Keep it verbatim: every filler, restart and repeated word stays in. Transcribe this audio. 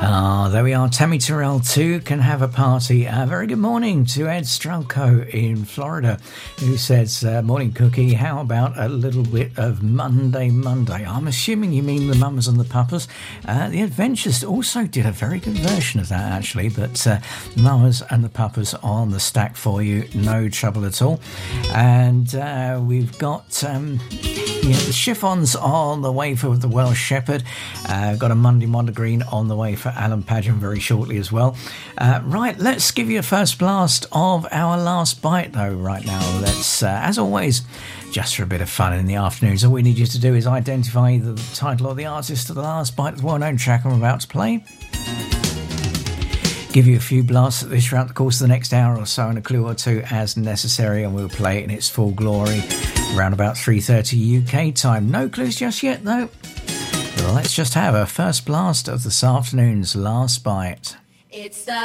Ah, there we are. Tammy Terrell too can have a party. Uh, very good morning to Ed Strelko in Florida, who says, uh, morning Cookie, how about a little bit of Monday Monday? I'm assuming you mean the Mamas and the Papas. Uh, the Adventures also did a very good version of that, actually, but uh, Mamas and the Papas on the stack for you, no trouble at all. And uh, we've got um, yeah, the chiffons on the way for the Welsh Shepherd. Uh, got a Monday Mondegreen on the way for Alan Pageant very shortly as well. Uh, right, let's give you a first blast of our last bite though right now. Let's, uh, as always, just for a bit of fun in the afternoons, all we need you to do is identify either the title or the artist of the last bite of the well-known track I'm about to play. Give you a few blasts at this throughout the course of the next hour or so and a clue or two as necessary, and we'll play it in its full glory around about three thirty U K time. No clues just yet though. Let's just have a first blast of this afternoon's last bite. It's the